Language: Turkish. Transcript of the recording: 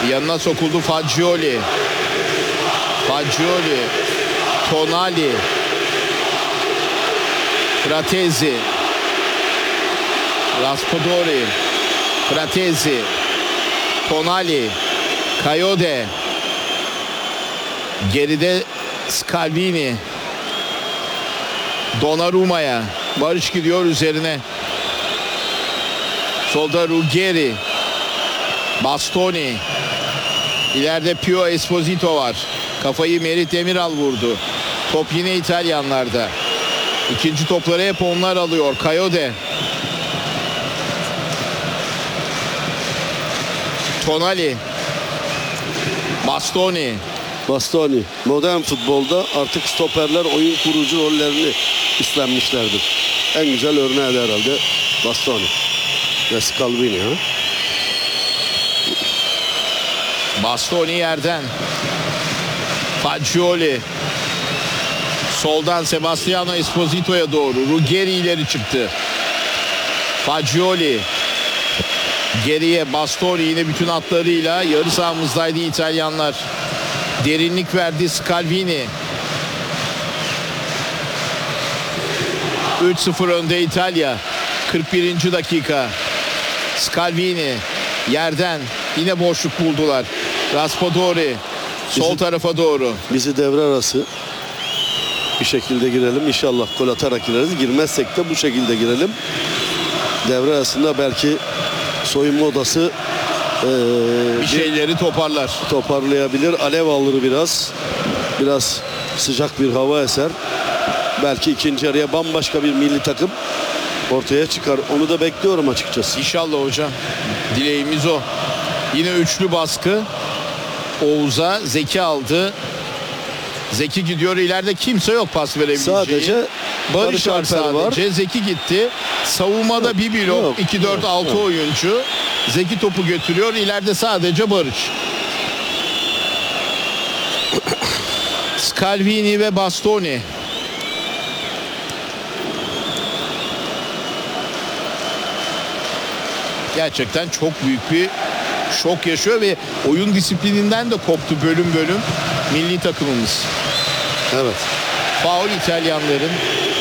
Yanına sokuldu Fagioli. Fagioli. Tonali. Fratesi. Raspadori. Fratesi. Tonali. Kayode. Geride Scalvini. Donnarumma'ya. Barış gidiyor üzerine. Solda Ruggeri. Bastoni. İleride Pio Esposito var. Kafayı Merih Demiral vurdu. Top yine İtalyanlarda. İkinci topları hep onlar alıyor. Kayode. Tonali. Bastoni. Bastoni. Modern futbolda artık stoperler oyun kurucu rollerini üstlenmişlerdir. En güzel örneği de herhalde Bastoni ve Scalvini. Ha? Bastoni yerden. Fagioli. Soldan Sebastiano Esposito'ya doğru. Ruggeri ileri çıktı. Fagioli. Geriye Bastoni yine bütün hatlarıyla yarı sahamızdaydı İtalyanlar. Derinlik verdi Scalvini. 3-0 önde İtalya. 41. dakika. Scalvini yerden yine boşluk buldular. Raspadori sol tarafa doğru. Bizi devre arası bir şekilde girelim. İnşallah gol atarak gireriz. Girmezsek de bu şekilde girelim. Devre arasında belki soyunma odası Bir şeyleri toparlayabilir. Alev alır biraz. Biraz sıcak bir hava eser. Belki ikinci yarıya bambaşka bir milli takım ortaya çıkar. Onu da bekliyorum açıkçası. İnşallah hocam. Dileğimiz o. Yine üçlü baskı. Oğuz'a Zeki aldı. Zeki gidiyor. İleride kimse yok pas verebileceği. Sadece Barış var sadece. var. Zeki gitti. Savunmada Yok, bir blok. yok, 2-4-6 yok. oyuncu. Zeki topu götürüyor. İleride sadece Barış. Scalvini ve Bastoni. Gerçekten çok büyük bir şok yaşıyor ve oyun disiplininden de koptu bölüm bölüm milli takımımız. Evet. Faul İtalyanların.